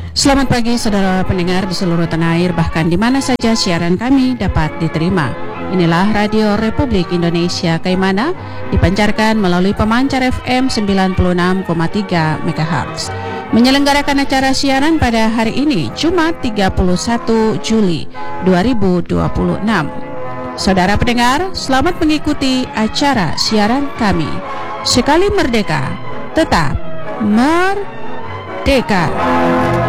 Selamat pagi saudara pendengar di seluruh tanah air, bahkan di mana saja siaran kami dapat diterima. Inilah Radio Republik Indonesia Kaimana, dipancarkan melalui pemancar FM 96,3 MHz. Menyelenggarakan acara siaran pada hari ini, Jumat 31 Juli 2026. Saudara pendengar, selamat mengikuti acara siaran kami. Sekali merdeka, tetap merdeka.